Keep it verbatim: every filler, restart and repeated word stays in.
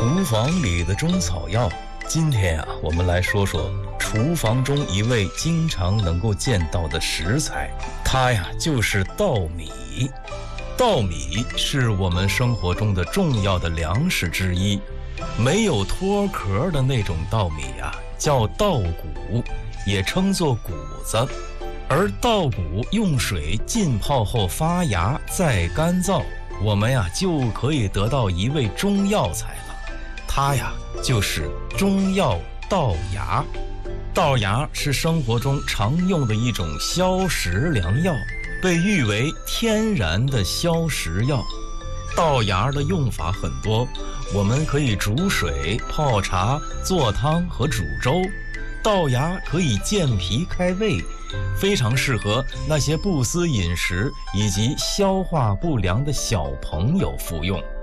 厨房里的中草药。今天啊，我们来说说厨房中一味经常能够见到的食材，它呀就是稻米。稻米是我们生活中的重要的粮食之一，没有脱壳的那种稻米啊，叫稻谷，也称作谷子。而稻谷用水浸泡后发芽，再干燥，我们呀就可以得到一味中药材了。它呀就是中药稻芽。稻芽是生活中常用的一种消食良药，被誉为天然的消食药。稻芽的用法很多，我们可以煮水、泡茶、做汤和煮粥。稻芽可以健脾开胃，非常适合那些不思饮食以及消化不良的小朋友服用。